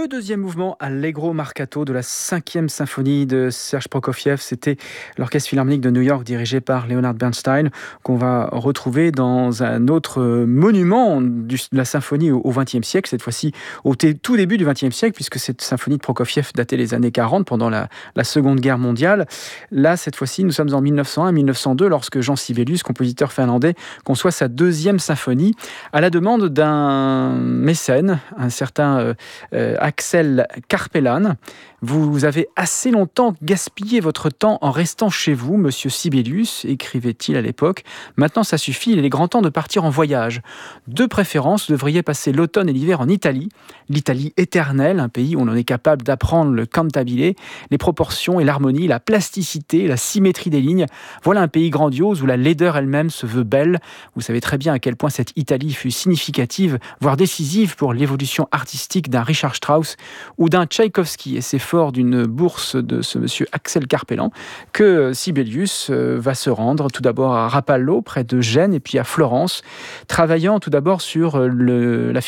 Le deuxième mouvement, Allegro Marcato, de la 5e symphonie de Serge Prokofiev. C'était l'Orchestre Philharmonique de New York dirigé par Leonard Bernstein, qu'on va retrouver dans un autre monument de la symphonie au XXe siècle, cette fois-ci au tout début du XXe siècle, puisque cette symphonie de Prokofiev datait des années 40, pendant la Seconde Guerre mondiale. Là, cette fois-ci, nous sommes en 1901-1902, lorsque Jean Sibelius, compositeur finlandais, conçoit sa deuxième symphonie, à la demande d'un mécène, un certain Axel Karpelan. Vous avez assez longtemps gaspillé votre temps en restant chez vous, monsieur Sibelius, écrivait-il à l'époque. Maintenant, ça suffit, il est grand temps de partir en voyage. De préférence, vous devriez passer l'automne et l'hiver en Italie. L'Italie éternelle, un pays où on est capable d'apprendre le cantabile, les proportions et l'harmonie, la plasticité, la symétrie des lignes. Voilà un pays grandiose où la laideur elle-même se veut belle. Vous savez très bien à quel point cette Italie fut significative, voire décisive pour l'évolution artistique d'un Richard Strauss ou d'un Tchaïkovski. Et c'est fort d'une bourse de ce monsieur Axel Karpelan que Sibelius va se rendre tout d'abord à Rapallo, près de Gênes, et puis à Florence, travaillant tout d'abord sur la